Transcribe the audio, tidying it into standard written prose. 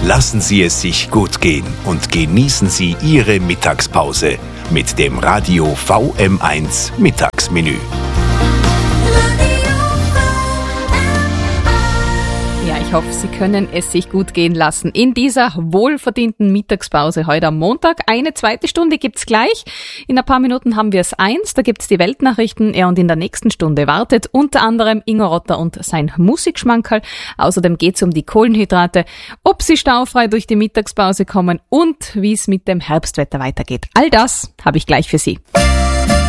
Lassen Sie es sich gut gehen und genießen Sie Ihre Mittagspause mit dem Radio VM1 Mittagsmenü. Ich hoffe, Sie können es sich gut gehen lassen. In dieser wohlverdienten Mittagspause heute am Montag. Eine zweite Stunde gibt's gleich. In ein paar Minuten haben wir es 1. Da gibt's die Weltnachrichten. Ja, und in der nächsten Stunde wartet unter anderem Ingo Rotter und sein Musikschmankerl. Außerdem geht's um die Kohlenhydrate, ob sie staufrei durch die Mittagspause kommen und wie es mit dem Herbstwetter weitergeht. All das habe ich gleich für Sie.